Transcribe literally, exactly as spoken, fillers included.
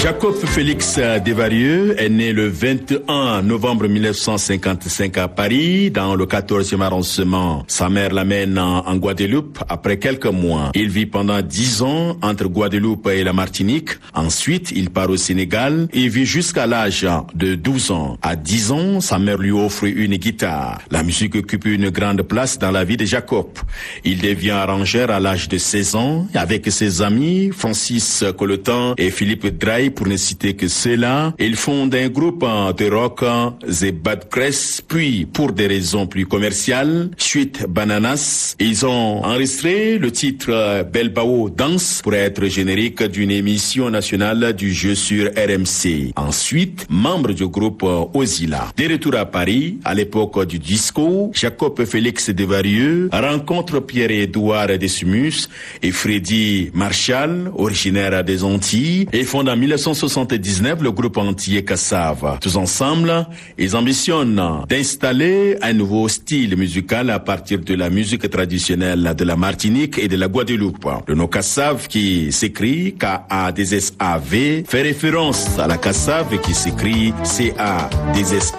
Jacob Félix Desvarieux est né le vingt et un novembre mille neuf cent cinquante-cinq à Paris, dans le quatorzième arrondissement. Sa mère l'amène en Guadeloupe après quelques mois. Il vit pendant dix ans entre Guadeloupe et la Martinique. Ensuite, il part au Sénégal et vit jusqu'à l'âge de douze ans. À dix ans, sa mère lui offre une guitare. La musique occupe une grande place dans la vie de Jacob. Il devient arrangeur à l'âge de seize ans avec ses amis Francis Colletan et Philippe Draille, pour ne citer que ceux-là. Ils fondent un groupe de rock, The Bad Cress, puis pour des raisons plus commerciales, Sweet Bananas. Ils ont enregistré le titre Belbao Dance pour être générique d'une émission nationale du jeu sur R M C. Ensuite, membre du groupe Ozilla. De retour à Paris, à l'époque du disco, Jacob Félix Desvarieux rencontre Pierre-Édouard Dessumus et Freddy Marshall, originaire des Antilles, et fonde en mille neuf cent soixante-dix-neuf le groupe antillais Kassav. Tous ensemble, ils ambitionnent d'installer un nouveau style musical à partir de la musique traditionnelle de la Martinique et de la Guadeloupe. Le nom Kassav, qui s'écrit K A S S A V, fait référence à la Kassav qui s'écrit C A S S A V.